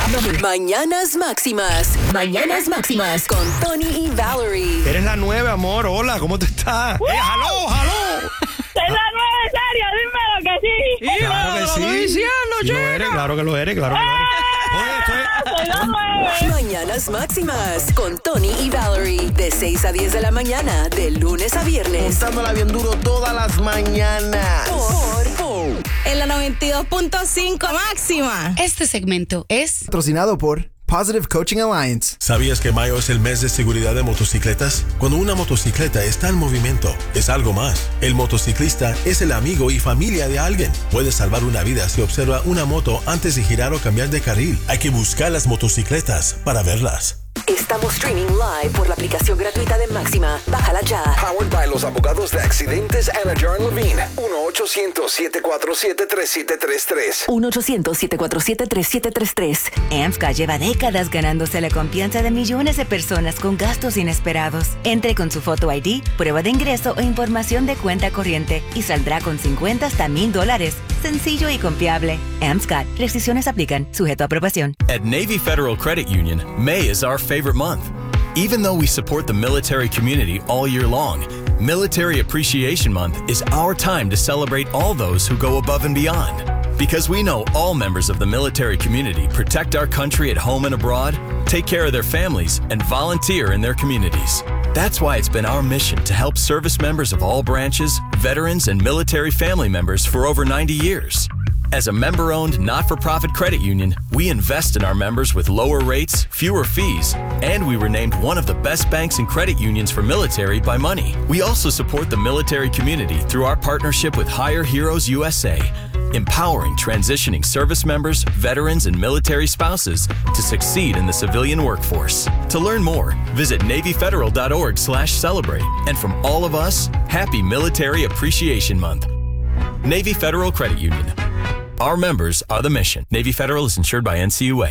Mañanas Máximas. Mañanas Máximas con Tony y Valerie. Eres la 9, amor. Hola, ¿cómo te estás? ¡Jaló, jaló! ¡Es la 9, en serio! ¡Dímelo que sí! Claro que sí. Sí lo eres, claro que lo eres, claro que lo eres. ¡Soy la 9! Mañanas Máximas con Tony y Valerie. De 6 a 10 de la mañana, de lunes a viernes. Montándola bien duro todas las mañanas. En la 92.5 máxima. Este segmento es patrocinado por Positive Coaching Alliance. ¿Sabías que mayo es el mes de seguridad de motocicletas? Cuando una motocicleta está en movimiento, es algo más. El motociclista es el amigo y familia de alguien. Puedes salvar una vida si observa una moto antes de girar o cambiar de carril. Hay que buscar las motocicletas para verlas. Estamos streaming live por la aplicación gratuita de Máxima. Bájala ya. Powered by los abogados de accidentes Anna Jar Levine. 1-800-747-3733. 1-800-747-3733. AMSCA lleva décadas ganándose la confianza de millones de personas con gastos inesperados. Entre con su Photo ID, prueba de ingreso o información de cuenta corriente y saldrá con $50 hasta $1,000. Sencillo y confiable. AMSCA. Restricciones aplican. Sujeto a aprobación. At Navy Federal Credit Union, May is our favorite month. Even though we support the military community all year long, Military Appreciation Month is our time to celebrate all those who go above and beyond. Because we know all members of the military community protect our country at home and abroad, take care of their families, and volunteer in their communities. That's why it's been our mission to help service members of all branches, veterans, and military family members for over 90 years. As a member-owned, not-for-profit credit union, we invest in our members with lower rates, fewer fees, and we were named one of the best banks and credit unions for military by Money. We also support the military community through our partnership with Hire Heroes USA, empowering transitioning service members, veterans, and military spouses to succeed in the civilian workforce. To learn more, visit NavyFederal.org/celebrate. And from all of us, happy Military Appreciation Month. Navy Federal Credit Union. Our members are the mission. Navy Federal is insured by NCUA.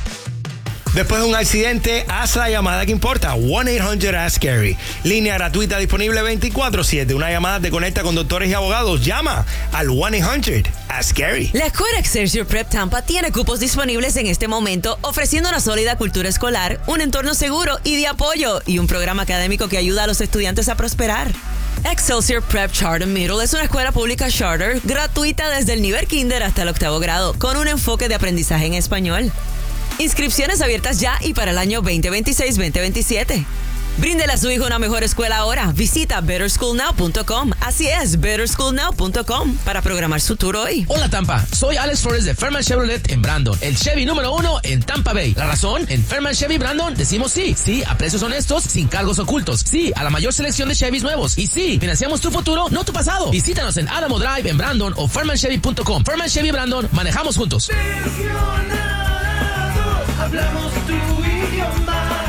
Después de un accidente, haz la llamada que importa. 1-800-ASK-GARY. Línea gratuita disponible 24/7. Una llamada te conecta con doctores y abogados. Llama al 1-800-ASK-GARY. La Escuela Excelsior Prep Tampa tiene cupos disponibles en este momento, ofreciendo una sólida cultura escolar, un entorno seguro y de apoyo, y un programa académico que ayuda a los estudiantes a prosperar. Excelsior Prep Charter Middle es una escuela pública charter gratuita desde el nivel kinder hasta el 8º grado, con un enfoque de aprendizaje en español. Inscripciones abiertas ya y para el año 2026-2027. Bríndele a su hijo una mejor escuela ahora. Visita betterschoolnow.com. Así es, betterschoolnow.com para programar su tour hoy. Hola Tampa, soy Alex Flores de Fairman Chevrolet en Brandon, el Chevy número 1 en Tampa Bay. La razón, en Fairman Chevy Brandon decimos sí a precios honestos, sin cargos ocultos, sí a la mayor selección de Chevys nuevos y sí, financiamos tu futuro, no tu pasado. Visítanos en Alamo Drive en Brandon o fairmanchevy.com. Fairman Chevy Brandon, manejamos juntos. Hablamos tu idioma.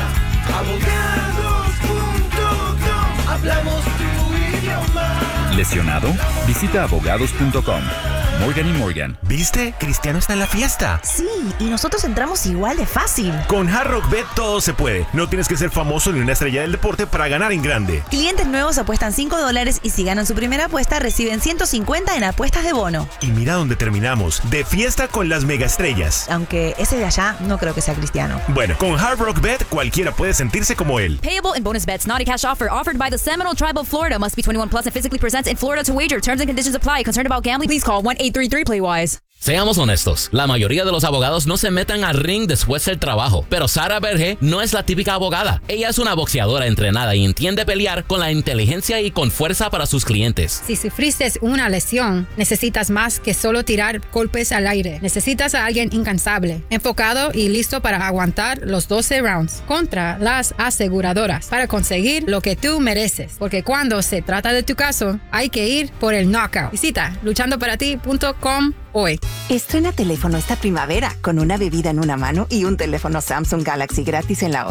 Abogados.com. Hablamos tu idioma. ¿Lesionado? Visita abogados.com. Morgan & Morgan. ¿Viste? Cristiano está en la fiesta. Sí, y nosotros entramos igual de fácil. Con Hard Rock Bet todo se puede. No tienes que ser famoso ni una estrella del deporte para ganar en grande. Clientes nuevos apuestan $5 y si ganan su primera apuesta reciben $150 en apuestas de bono. Y mira dónde terminamos. De fiesta con las megaestrellas. Aunque ese de allá no creo que sea Cristiano. Bueno, con Hard Rock Bet cualquiera puede sentirse como él. Payable in bonus bets, not a cash offer. Offered by the Seminole Tribe of Florida. Must be 21 plus and physically present in Florida to wager. Terms and conditions apply. Concerned about gambling? Please call 1-833-PLAY-WISE. Seamos honestos, la mayoría de los abogados no se meten al ring después del trabajo, pero Sara Berge no es la típica abogada. Ella es una boxeadora entrenada y entiende pelear con la inteligencia y con fuerza para sus clientes. Si sufriste una lesión, necesitas más que solo tirar golpes al aire. Necesitas a alguien incansable, enfocado y listo para aguantar los 12 rounds contra las aseguradoras para conseguir lo que tú mereces. Porque cuando se trata de tu caso, hay que ir por el knockout. Visita luchandoparati.com hoy. Estrena teléfono esta primavera con una bebida en una mano y un teléfono Samsung Galaxy gratis en la otra.